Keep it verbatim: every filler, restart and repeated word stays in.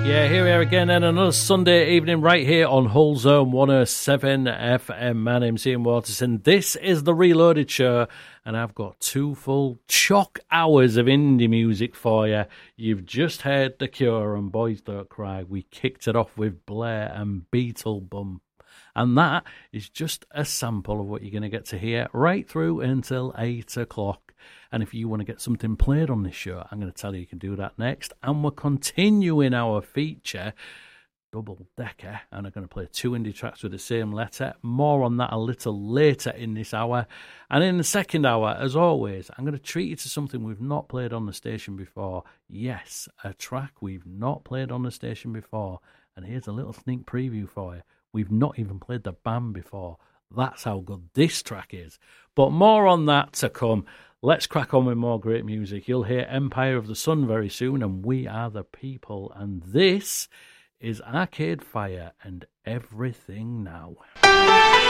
Yeah, here we are again and another Sunday evening right here on Hull Zone one oh seven F M. My name's Ian Waterson. This is the Reloaded Show, and I've got two full chock hours of indie music for you. You've just heard The Cure and Boys Don't Cry. We kicked it off with Blair and Beetlebum. And that is just a sample of what you're going to get to hear right through until eight o'clock. And if you want to get something played on this show, I'm going to tell you you can do that next. And we're continuing our feature, Double Decker, and I'm going to play two indie tracks with the same letter. More on that a little later in this hour. And in the second hour, as always, I'm going to treat you to something we've not played on the station before. Yes, a track we've not played on the station before. And here's a little sneak preview for you. We've not even played the band before. That's how good this track is. But more on that to come. Let's crack on with more great music. You'll hear Empire of the Sun very soon, and We Are the People. And this is Arcade Fire and Everything Now.